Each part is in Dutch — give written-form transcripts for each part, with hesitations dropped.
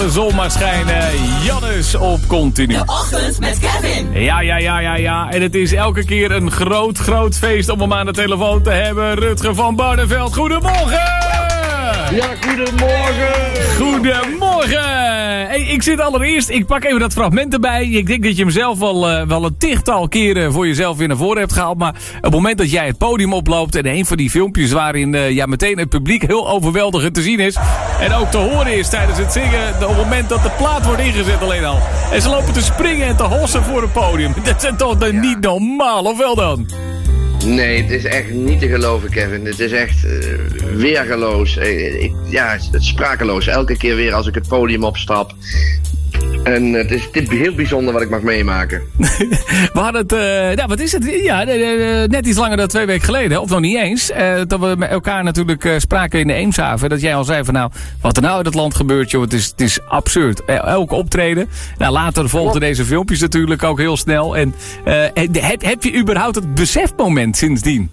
de zon maar schijnen. Jannes op continu. De ochtend met Kevin. Ja. En het is elke keer een groot feest om hem aan de telefoon te hebben. Rutger van Barneveld, goedemorgen! Ja, Goedemorgen! Hey, ik pak even dat fragment erbij. Ik denk dat je hem zelf wel een tichtal keren voor jezelf weer naar voren hebt gehaald. Maar op het moment dat jij het podium oploopt en een van die filmpjes waarin meteen het publiek heel overweldigend te zien is. En ook te horen is tijdens het zingen op het moment dat de plaat wordt ingezet alleen al. En ze lopen te springen en te hossen voor het podium. Dat is toch niet normaal, of wel dan? Nee, het is echt niet te geloven, Kevin. Het is echt weergeloos. Het is sprakeloos. Elke keer weer als ik het podium opstap. En het is heel bijzonder wat ik mag meemaken. We hadden het, wat is het? Ja, net iets langer dan 2 weken geleden, of nog niet eens. Dat we met elkaar natuurlijk spraken in de Eemshaven. Dat jij al zei van wat er nou in het land gebeurt, joh. Het is absurd. Elke optreden. Nou, later volgden deze filmpjes natuurlijk ook heel snel. En heb je überhaupt het besefmoment sindsdien?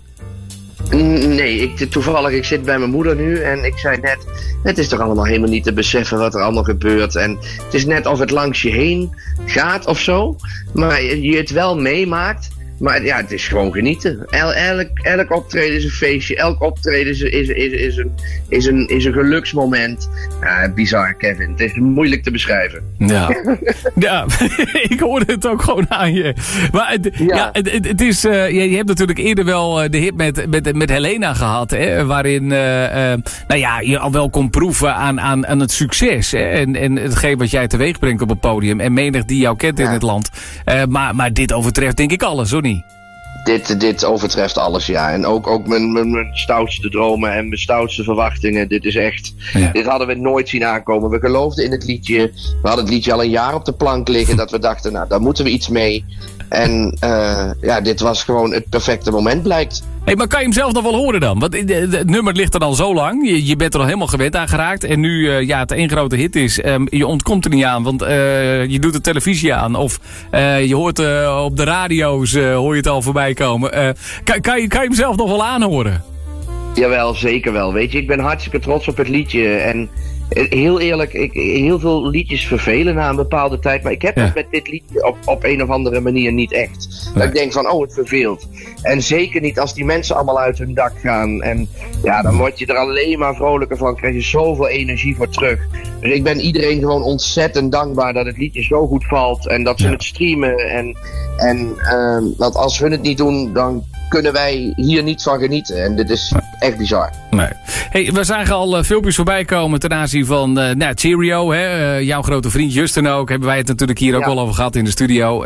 Nee, ik zit bij mijn moeder nu en ik zei net, het is toch allemaal helemaal niet te beseffen wat er allemaal gebeurt. En het is net of het langs je heen gaat of zo, maar je het wel meemaakt. Maar ja, het is gewoon genieten. Elk optreden is een feestje. Elk optreden is een geluksmoment. Ja, bizar, Kevin. Het is moeilijk te beschrijven. Ja, ja. Ik hoorde het ook gewoon aan je. Maar het is... je hebt natuurlijk eerder wel de hit met Helena gehad. Hè, waarin je al wel kon proeven aan het succes. Hè, en hetgeen wat jij teweeg brengt op het podium. En menig die jou kent in het land. Maar dit overtreft denk ik alles, hoor niet? Dit overtreft alles, ja. En ook mijn stoutste dromen en mijn stoutste verwachtingen. Dit is echt... Ja. Dit hadden we nooit zien aankomen. We geloofden in het liedje. We hadden het liedje al een jaar op de plank liggen. Dat we dachten, daar moeten we iets mee. En dit was gewoon het perfecte moment, blijkt. Hey, maar kan je hem zelf nog wel horen dan? Want het nummer ligt er al zo lang. Je bent er al helemaal gewend aan geraakt. En nu het één grote hit is. Je ontkomt er niet aan. Want je doet de televisie aan. Of je hoort op de radio's hoor je het al voorbij komen. Kan je hem zelf nog wel aanhoren? Jawel, zeker wel. Weet je, ik ben hartstikke trots op het liedje. En heel eerlijk, heel veel liedjes vervelen na een bepaalde tijd. Maar ik heb het met dit liedje op een of andere manier niet echt. Dat ik denk van, het verveelt. En zeker niet als die mensen allemaal uit hun dak gaan. En ja, dan word je er alleen maar vrolijker van. Krijg je zoveel energie voor terug. Dus ik ben iedereen gewoon ontzettend dankbaar dat het liedje zo goed valt. En dat ze het streamen. Want als we het niet doen, dan kunnen wij hier niet van genieten. En dit is echt bizar. Nee. Hey, we zagen al filmpjes voorbij komen ten aanzien van Cheerio. Hè? Jouw grote vriend Justin ook. Hebben wij het natuurlijk hier ook al over gehad in de studio.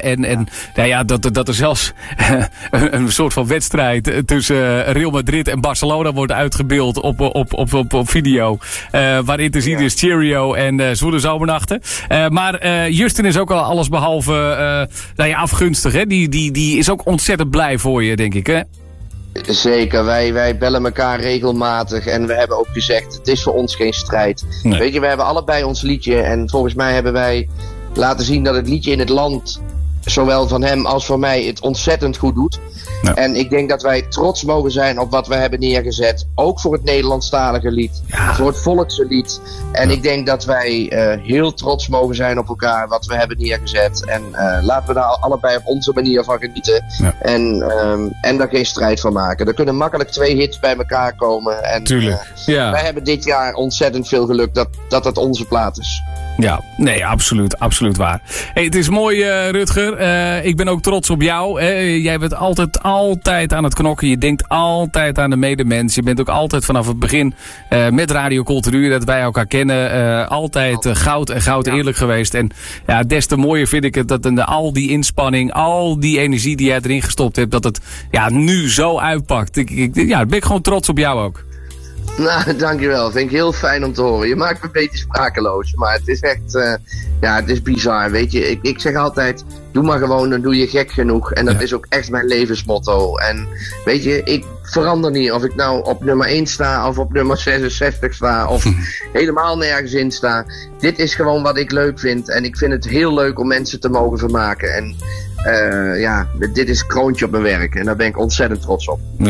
Dat er zelfs een soort van wedstrijd tussen Real Madrid en Barcelona wordt uitgebeeld op video. Waarin te zien is Cheerio en Zwoele Zomernachten. Maar Justin is ook al allesbehalve afgunstig. Hè? Die is ook ontzettend blij voor je, denk ik, hè? Zeker, wij bellen elkaar regelmatig en we hebben ook gezegd, het is voor ons geen strijd. Nee. Weet je, we hebben allebei ons liedje en volgens mij hebben wij laten zien dat het liedje in het land, zowel van hem als van mij, het ontzettend goed doet. Ja. En ik denk dat wij trots mogen zijn op wat we hebben neergezet. Ook voor het Nederlandstalige lied. Ja. Voor het volkse lied. En ik denk dat wij heel trots mogen zijn op elkaar. Wat we hebben neergezet. En laten we daar allebei op onze manier van genieten. Ja. En daar geen strijd van maken. Er kunnen makkelijk 2 hits bij elkaar komen. En wij hebben dit jaar ontzettend veel geluk dat het onze plaat is. Ja, nee, absoluut waar. Hey, het is mooi, Rutger. Ik ben ook trots op jou. Jij bent altijd aan het knokken. Je denkt altijd aan de medemens. Je bent ook altijd vanaf het begin met Radio Cultuur, dat wij elkaar kennen, altijd goud eerlijk geweest. En ja, des te mooier vind ik het dat al die inspanning, al die energie die jij erin gestopt hebt, dat het nu zo uitpakt. Ben ik gewoon trots op jou ook. Nou, dankjewel. Vind ik heel fijn om te horen. Je maakt me een beetje sprakeloos. Maar het is echt... het is bizar, weet je. Ik zeg altijd... Doe maar gewoon, dan doe je gek genoeg. En dat is ook echt mijn levensmotto. En weet je, ik verander niet. Of ik nou op nummer 1 sta... Of op nummer 66 sta... Of helemaal nergens in sta. Dit is gewoon wat ik leuk vind. En ik vind het heel leuk om mensen te mogen vermaken. En dit is kroontje op mijn werk. En daar ben ik ontzettend trots op. Ja,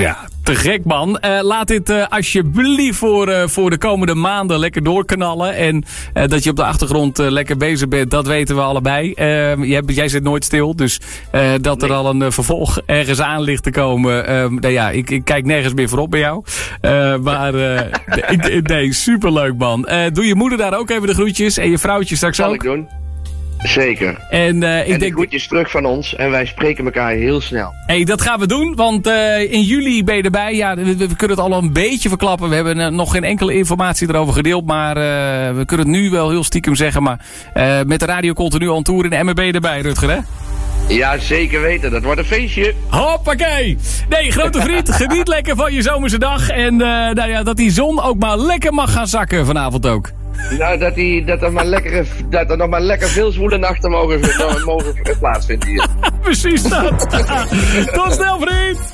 te gek, man. Laat dit alsjeblieft voor de komende maanden lekker doorknallen. En dat je op de achtergrond lekker bezig bent, dat weten we allebei. Jij zit nooit stil, dus dat er al een vervolg ergens aan ligt te komen. Ik kijk nergens meer voorop bij jou. Nee, superleuk, man. Doe je moeder daar ook even de groetjes en je vrouwtje straks ook? Zal ik doen. Zeker. En de groetjes terug van ons en wij spreken elkaar heel snel. Dat gaan we doen, want in juli ben je erbij. Ja, we kunnen het al een beetje verklappen. We hebben nog geen enkele informatie erover gedeeld, maar we kunnen het nu wel heel stiekem zeggen. Maar met de Radio Continu on tour in Emmen ben je erbij, Rutger, hè? Ja, zeker weten. Dat wordt een feestje. Hoppakee! Nee, grote vriend, geniet lekker van je zomerse dag. En dat die zon ook maar lekker mag gaan zakken vanavond ook. Nou, dat er nog maar lekker veel zwoele nachten mogen plaatsvinden hier. Precies dat. Tot snel, vriend!